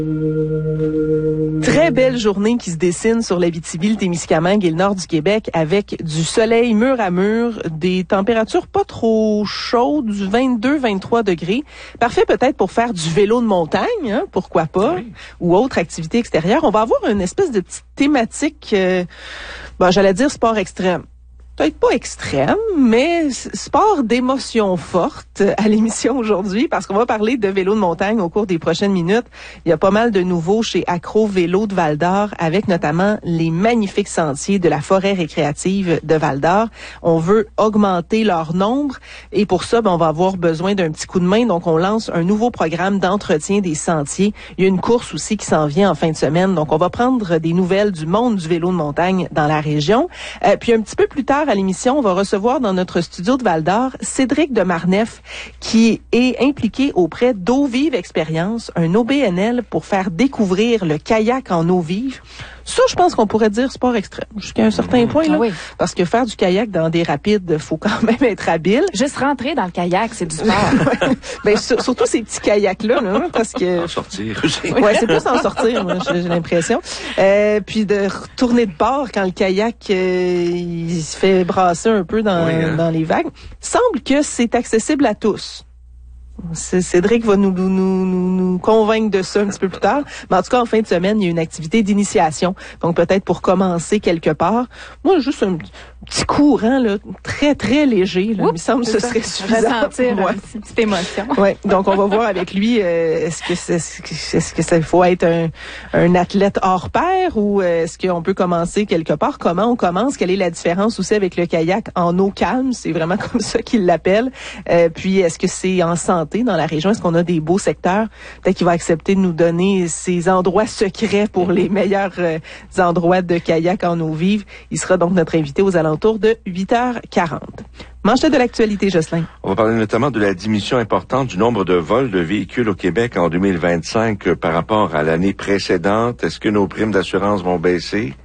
Très belle journée qui se dessine sur l'Abitibi, le Témiscamingue et le nord du Québec avec du soleil mur à mur, des températures pas trop chaudes, du 22-23 degrés. Parfait peut-être pour faire du vélo de montagne, hein, pourquoi pas, oui, ou autre activité extérieure. On va avoir une espèce de petite thématique, j'allais dire sport extrême. Peut-être pas extrême, mais sport d'émotion forte à l'émission aujourd'hui parce qu'on va parler de vélo de montagne au cours des prochaines minutes. Il y a pas mal de nouveaux chez Accro Vélo de Val-d'Or avec notamment les magnifiques sentiers de la forêt récréative de Val-d'Or. On veut augmenter leur nombre et pour ça, on va avoir besoin d'un petit coup de main. Donc, on lance un nouveau programme d'entretien des sentiers. Il y a une course aussi qui s'en vient en fin de semaine. Donc, on va prendre des nouvelles du monde du vélo de montagne dans la région. Puis un petit peu plus tard, à l'émission, on va recevoir dans notre studio de Val-d'Or Cédric de Marneffe qui est impliqué auprès d'Eau Vive Expérience, un OBNL pour faire découvrir le kayak en eau vive. Ça, je pense qu'on pourrait dire sport extrême jusqu'à un certain point, là. Oui. Parce que faire du kayak dans des rapides, faut quand même être habile. Juste rentrer dans le kayak, c'est du sport. Surtout ces petits kayaks-là, là, parce que... En sortir. Ouais, c'est plus en sortir, moi, j'ai l'impression. Puis de retourner de bord quand le kayak, il se fait brasser un peu dans les vagues. Semble que c'est accessible à tous. Cédric va nous convaincre de ça un petit peu plus tard. Mais en tout cas, en fin de semaine, il y a une activité d'initiation. Donc, peut-être pour commencer quelque part. Moi, juste un petit courant, là, très, très léger, là. Il me semble que ce serait suffisant. Ressentir une petite émotion. Ouais. Donc, on va voir avec lui, est-ce que ça faut être un athlète hors pair ou est-ce qu'on peut commencer quelque part? Comment on commence? Quelle est la différence aussi avec le kayak en eau calme? C'est vraiment comme ça qu'il l'appelle. Puis, est-ce que c'est en santé dans la région? Est-ce qu'on a des beaux secteurs? Peut-être qu'il va accepter de nous donner ses endroits secrets pour les meilleurs endroits de kayak en eau vive. Il sera donc notre invité aux alentours de 8h40. Manchette de l'actualité, Jocelyn. On va parler notamment de la diminution importante du nombre de vols de véhicules au Québec en 2025 par rapport à l'année précédente. Est-ce que nos primes d'assurance vont baisser?